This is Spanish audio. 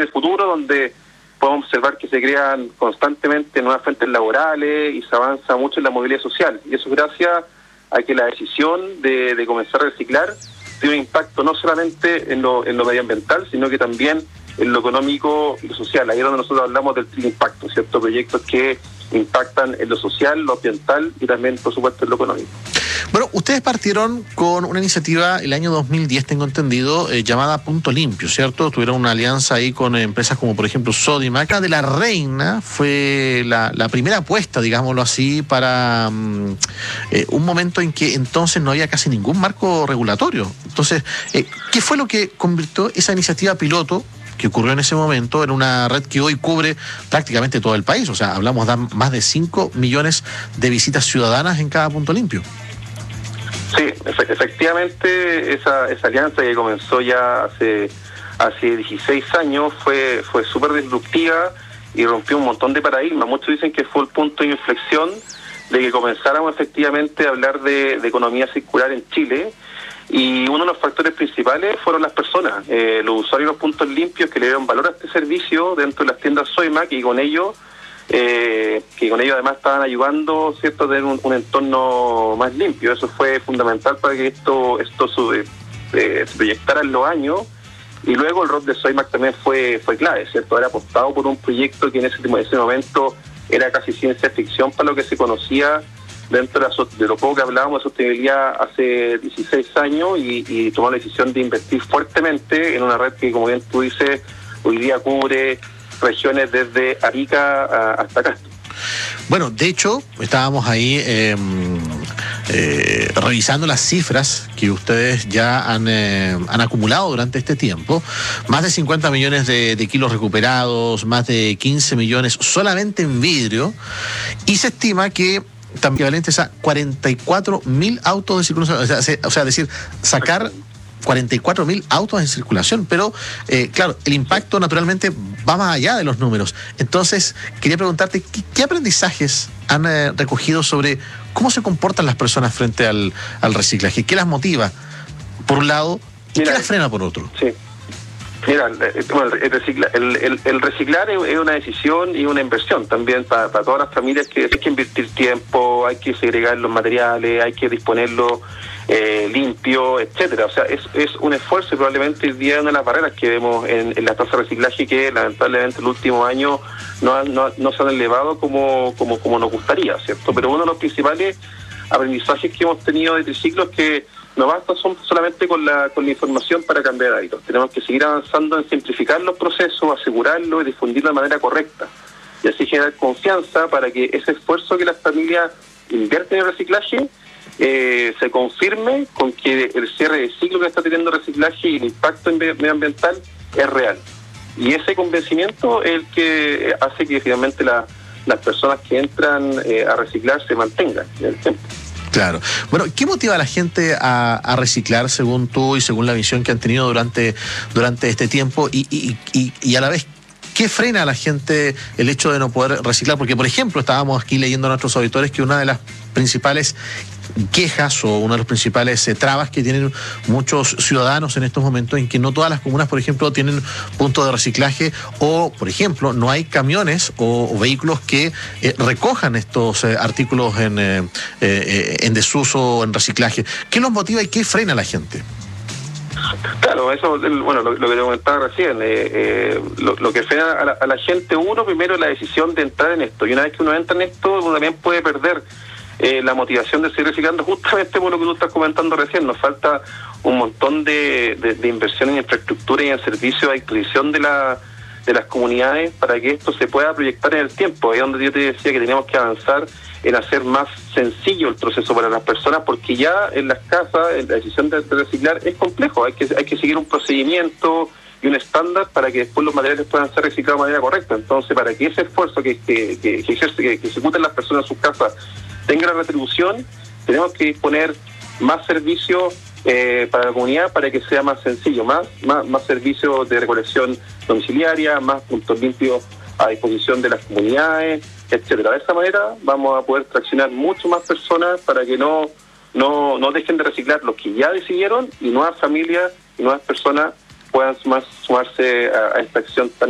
el futuro, donde podemos observar que se crean constantemente nuevas fuentes laborales y se avanza mucho en la movilidad social. Y eso es gracias a que la decisión de comenzar a reciclar tiene un impacto no solamente en lo medioambiental, sino que también en lo económico y lo social. Ahí es donde nosotros hablamos del triple impacto, ¿cierto? Proyectos que impactan en lo social, lo ambiental y también, por supuesto, en lo económico. Bueno, ustedes partieron con una iniciativa el año 2010, tengo entendido, llamada Punto Limpio, ¿cierto? Tuvieron una alianza ahí con empresas como, por ejemplo, Sodimac. De la Reina fue la primera apuesta, digámoslo así, para un momento en que entonces no había casi ningún marco regulatorio. Entonces, ¿qué fue lo que convirtió esa iniciativa piloto que ocurrió en ese momento en una red que hoy cubre prácticamente todo el país? O sea, hablamos de más de 5 millones de visitas ciudadanas en cada Punto Limpio. Sí, efectivamente esa alianza que comenzó ya hace 16 años fue súper disruptiva y rompió un montón de paradigmas. Muchos dicen que fue el punto de inflexión de que comenzáramos efectivamente a hablar de economía circular en Chile, y uno de los factores principales fueron las personas, los usuarios de los puntos limpios, que le dieron valor a este servicio dentro de las tiendas Sodimac, y con ello además estaban ayudando, ¿cierto?, a tener un entorno más limpio. Eso fue fundamental para que esto se proyectara en los años, y luego el rol de Sodimac también fue clave, ¿cierto? Haber apostado por un proyecto que en ese momento era casi ciencia ficción para lo que se conocía dentro de lo poco que hablábamos de sostenibilidad hace 16 años, y tomó la decisión de invertir fuertemente en una red que, como bien tú dices, hoy día cubre regiones desde Arica hasta Castro. Bueno, de hecho, estábamos ahí revisando las cifras que ustedes ya han acumulado durante este tiempo. Más de 50 millones de kilos recuperados, más de 15 millones solamente en vidrio, y se estima que también equivalentes a 44.000 autos de circulación, o sea, decir, sacar 44.000 autos en circulación, pero claro, el impacto naturalmente va más allá de los números. Entonces, quería preguntarte, ¿qué aprendizajes han recogido sobre cómo se comportan las personas frente al reciclaje? ¿Qué las motiva, por un lado, y qué las frena, por otro? Sí. Mira, el reciclar es una decisión y una inversión también para todas las familias, que hay que invertir tiempo, hay que segregar los materiales, hay que disponerlo limpio, etcétera. O sea, es un esfuerzo, y probablemente hoy día una de las barreras que vemos en la tasa de reciclaje, que lamentablemente en los últimos años no se han elevado como nos gustaría, ¿cierto? Pero uno de los principales aprendizajes que hemos tenido de Triciclo es que no basta solamente con la información para cambiar hábitos. Tenemos que seguir avanzando en simplificar los procesos, asegurarlos y difundirlo de manera correcta, y así generar confianza para que ese esfuerzo que las familias invierten en el reciclaje se confirme con que el cierre de ciclo que está teniendo el reciclaje y el impacto medioambiental es real. Y ese convencimiento es el que hace que finalmente las personas que entran a reciclar se mantengan en el tiempo. Claro. Bueno, ¿qué motiva a la gente a reciclar, según tú y según la visión que han tenido durante este tiempo? Y a la vez, ¿qué frena a la gente el hecho de no poder reciclar? Porque, por ejemplo, estábamos aquí leyendo a nuestros auditores que una de las principales quejas o una de las principales trabas que tienen muchos ciudadanos en estos momentos, en que no todas las comunas, por ejemplo, tienen puntos de reciclaje, o, por ejemplo, no hay camiones o vehículos que recojan estos artículos en desuso o en reciclaje. ¿Qué los motiva y qué frena a la gente? Claro, eso, bueno, lo que te comentaba recién, lo que frena a la gente, primero, la decisión de entrar en esto, y una vez que uno entra en esto, uno también puede perder la motivación de seguir reciclando, justamente por lo que tú estás comentando recién. Nos falta un montón de inversión en infraestructura y en servicios a disposición de las comunidades para que esto se pueda proyectar en el tiempo. Ahí es donde yo te decía que teníamos que avanzar en hacer más sencillo el proceso para las personas, porque ya en las casas la decisión de reciclar es complejo. Hay que seguir un procedimiento y un estándar para que después los materiales puedan ser reciclados de manera correcta. Entonces, para que ese esfuerzo que ejecuten las personas en sus casas tenga la retribución, tenemos que disponer más servicios para la comunidad, para que sea más sencillo, más servicios de recolección domiciliaria, más puntos limpios a disposición de las comunidades, etcétera. De esa manera vamos a poder traccionar mucho más personas para que no dejen de reciclar los que ya decidieron, y nuevas familias y nuevas personas puedan sumarse a esta acción tan